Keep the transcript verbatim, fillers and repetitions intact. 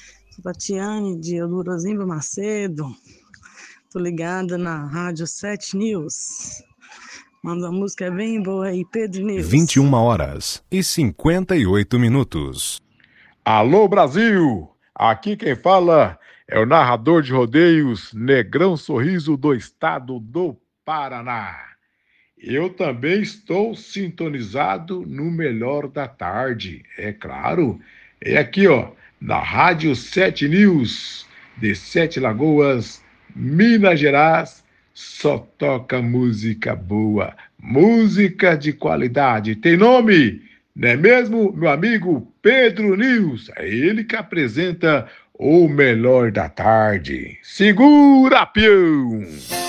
Sou Tatiane, de Eldorozimba Macedo. Tô ligada na Rádio sete News. Manda uma música bem boa aí, Pedro News. vinte e uma horas e cinquenta e oito minutos. Alô, Brasil! Aqui quem fala é o narrador de rodeios Negrão Sorriso do estado do Paraná. Eu também estou sintonizado no Melhor da Tarde, é claro. É aqui, ó, na Rádio sete News, de Sete Lagoas, Minas Gerais, só toca música boa, música de qualidade. Tem nome, não é mesmo, meu amigo Pedro News? É ele que apresenta o Melhor da Tarde. Segura, peão!